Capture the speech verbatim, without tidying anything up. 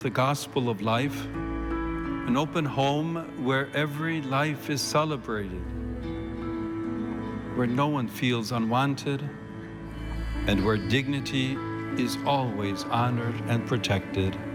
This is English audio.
the gospel of life, an open home where every life is celebrated, where no one feels unwanted, and where dignity is always honored and protected.